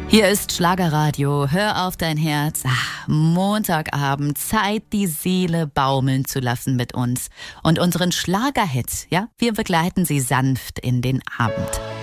Hier ist Schlagerradio. Hör auf dein Herz. Montagabend, Zeit, die Seele baumeln zu lassen mit uns. Und unseren Schlagerhit, ja, wir begleiten sie sanft in den Abend.